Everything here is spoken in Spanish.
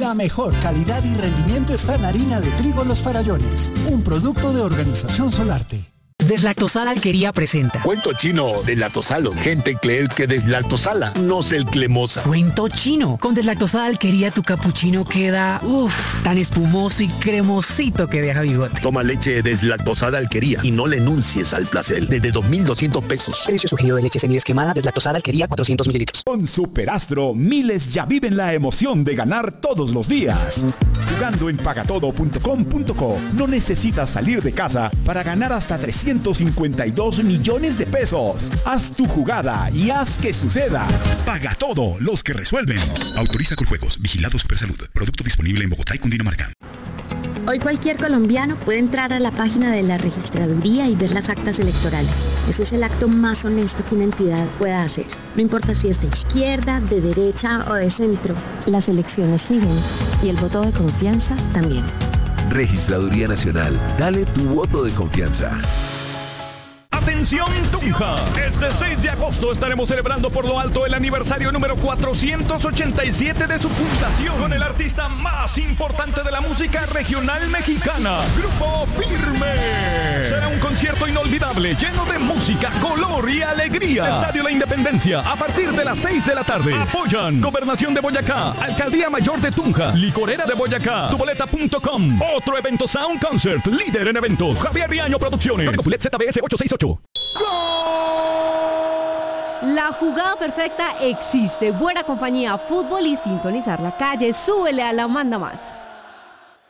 La mejor calidad y rendimiento está en harina de trigo Los Farallones, un producto de Organización Solarte. Deslactosada Alquería presenta Cuento chino deslactosalo. Gente cree que deslactosala, no es el cremosa. Cuento chino. Con Deslactosada Alquería tu capuchino queda tan espumoso y cremosito que deja bigote. Toma leche deslactosada Alquería y no le enuncies al placer. Desde 2,200 pesos. Precio sugerido de leche semidesquemada Deslactosada Alquería 400 mililitros. Con Superastro, miles ya viven la emoción de ganar todos los días. Jugando en pagatodo.com.co, no necesitas salir de casa para ganar hasta 352 millones de pesos. Haz tu jugada y haz que suceda. Paga todo, los que resuelven. Autoriza con juegos. Vigilado Supersalud. Producto disponible en Bogotá y Cundinamarca. Hoy cualquier colombiano puede entrar a la página de la registraduría y ver las actas electorales. Eso es el acto más honesto que una entidad pueda hacer. No importa si es de izquierda, de derecha o de centro. Las elecciones siguen y el voto de confianza también. Registraduría Nacional. Dale tu voto de confianza. ¡Atención Tunja! Este 6 de agosto estaremos celebrando por lo alto el aniversario número 487 de su fundación con el artista más importante de la música regional mexicana, Grupo Firme. Será un concierto inolvidable, lleno de música, color y alegría. Estadio La Independencia, a partir de las 6 de la tarde. Apoyan Gobernación de Boyacá, Alcaldía Mayor de Tunja, Licorera de Boyacá, tuboleta.com. Otro evento Sound Concert, líder en eventos, Javier Riaño Producciones. Código Pulet ZBS 868. La jugada perfecta existe. Buena compañía, fútbol y sintonizar la calle. Súbele a la Manda Más.